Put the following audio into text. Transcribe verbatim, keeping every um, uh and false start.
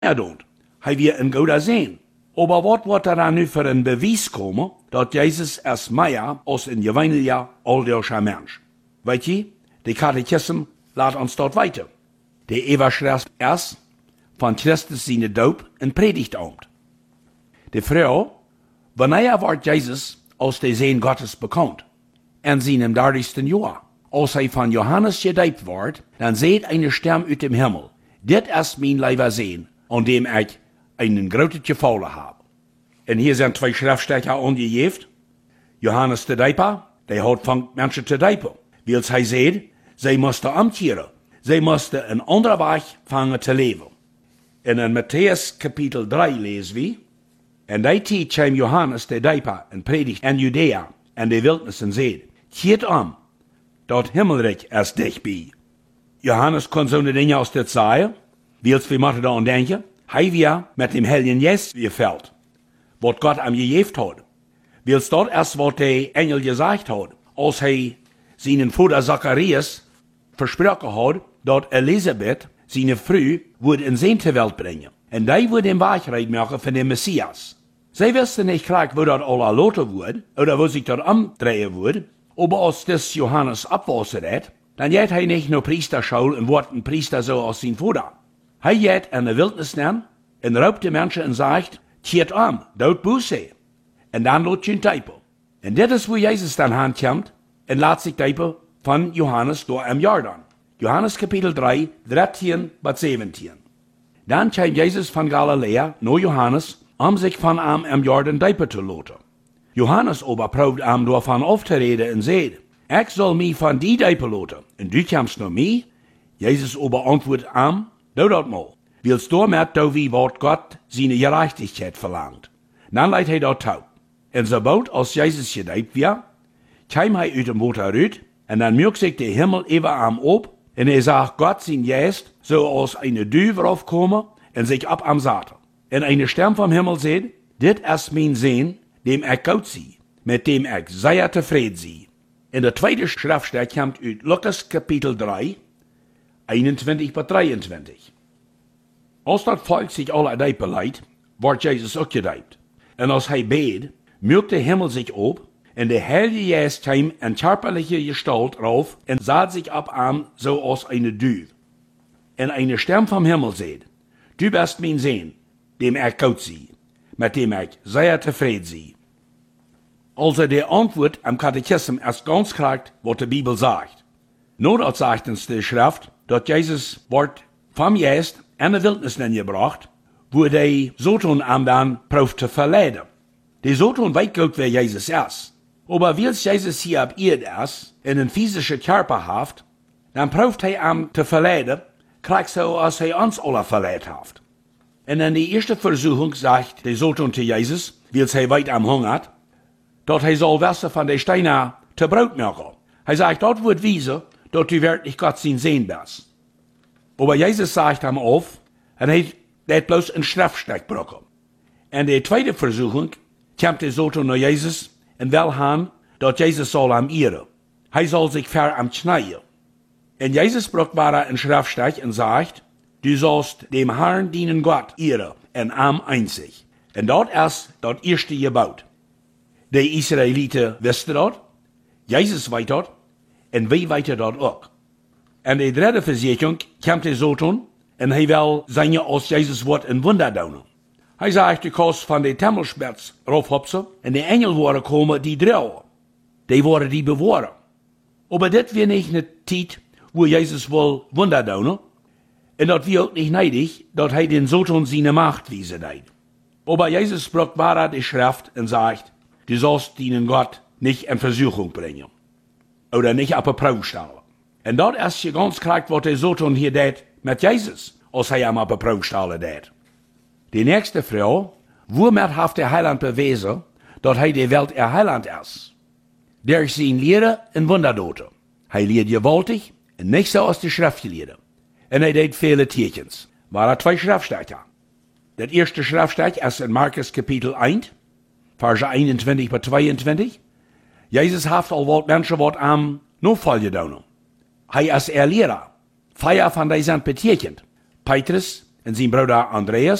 er doet. Hij weer een goede zin. Aber wat wordt er dan nu voor een bewijs komen dat Jezus is meer als een gewöhnlicher alderscher Mensch? Weet je, de catechism laat ons dat weten. De Evangelist is van Christus zijn doop en predigt oomt. De vrouw, wanneer wordt Jezus als de Zoon Gottes bekend? En zijn dertigste jaar. Als hij van Johannes gedoopt wordt, dan ziet een stem uit dem Himmel. Dit is mijn lieber Zoon, aan dem ik een grote gevallen heb. En hier zijn twee schriftstukken aangegeven. Johannes de Doper, die had van mensen te dopen. Wils hij zegt, zij moesten omkeren. Zij moesten een andere weg vangen te leven. En in Matthäus kapitel drie lezen we, en die tijd kwam Johannes de Doper en predigt in Judea en de wildnis en zegt, keert om, dat himmelrijk is dichtbij. Johannes kon zo'n dingen als dit zeggen, wils we moeten dan denken, hij weer met dem Heiligen Geist gevuld, wat Gott am gegeven had. Wils dat is wat de engel gezegd had, als hij zijn vader Zacharias versproken had, dat Elisabeth, zijn vrouw, wordt in zijn ter Welt brengen. En die wordt den Weg maken van de Messias. Zij wisten niet graag, wo dat al later wordt, oder wo sich dat umdrehen wordt, aber als das Johannes abwasser hat, dann geht hij nicht nur Priesterschaul und wordt een Priester so als zijn vader. Hij geht in de Wildnis nemen, en raubt de mensen en zegt, keert om, dood boeze. En dan laat je een typen. En dit is hoe Jezus dan aankomt, en laat zich typen van Johannes door im Jordan. Johannes kapitel drie, dertien tot zeventien. Dan kwam Jezus van Galilea naar Johannes, om zich van hem im Jordan typen te laten. Johannes aber probt hem door van af te reden en zei, ik zal mij van die typen laten, en du komst naar mij. Jezus aber antwoordt hem, doe dat maar. Wils daarmet doe wie wat God zijn gerechtigheid verlangt. Dan leidt hij dat toe. En sobald als Jezus gedoopt werd, kwam hij uit dem water uit, en dan merkt zich de Himmel over hem op, en hij zag Gott zijn geest, zoals een duivel afkomen, en zich op hem zaten. En een stem vom Himmel zei, dit is mijn Zoon, dem ik goed zie, met dem ik zeer tevreden zie. En de tweede schriftstuk komt uit Lucas kapitel drie, eenentwintig tot drieëntwintig. Als dat volk zich alle diepen leidt, wordt Jezus ook gedoopt. En als hij beet, merkt de Himmel zich op, en de Heilige Geest kwam in körperliche Gestalt rauf en zat zich op hem zoals een duif. En een stem vom Himmel zei, du bist mijn Zoon, dem ik goed zie, met dem ik zeer tevreden zie. Also de antwoord am Katechism is ganz klar, wat de Bibel zegt. Nadat zegt ons de Schrift, dat Jezus wordt vom Geest in de Wildnis gebracht, wo de Satan am dan proeft te verleiden. De Satan weet goed wer Jezus is. Aber wils Jezus hier op Erde is, in een physische Körper heeft, dan proeft hij hem te verleiden, krijgt zo als hij ons alle verleid heeft. En in de eerste versuchung zegt de Satan te Jezus, wils hij weet am hungert, dat hij zal wissen van de steinen te brood maken. Hij zegt, dat wordt wijzen, dat u werkelijk Gott zijn Zoon bist. Aber Jezus zegt hem af, en hij deed bloos een schriftstuk brokken. En de tweede versuchung komt de Satan naar Jezus, en wil han, dat Jezus zal hem eeren. Hij zal zich ver am knijden. En Jezus brokt maar een schriftstuk en zegt, du sollst dem Herrn dienen Gott eeren, en am einzig. En dat is dat eerste gebod. De Israëlieten wisten dat, Jezus weet dat, en wij weten dat ook. En de derde verzekering komt de Satan, en hij wil zijn als Jezus wordt een wunder doen. Hij zegt, de kost van de tempelspits raufhopsen, en de engel worden komen die trouwen. Die worden die beworen. Maar dit weer niet een tijd, wo Jezus wil wunder doen, en dat wie ook niet neidig, dat hij den Satan zijn macht wiesen deed. Aber Jezus spricht maar de Schrift en zegt, du sollst deinen Gott nicht in Versuchung bringen. Oder nicht auf eine Probe stellen. En dat is je ganz klar, wat de Satan hier deed met Jezus, als hij hem op een Probe stellen deed. De nächste vrouw, womit heeft de Heiland bewezen, dat hij de Welt er Heiland is? Durch zijn leren en wonderdoten. Hij leert gewaltig en niet zoals de Schriftgeleerden. En hij deed vele tekens. Maar er twee Schriftstukken. Dat eerste Schriftstuk is in Markus kapitel één, Verse eenentwintig tot tweeëntwintig. Jezus heeft al wat mensen wat aan navolgen doen. Hij is er leraar. Vijf van die zijn betekend. Petrus, en zijn broeder Andreas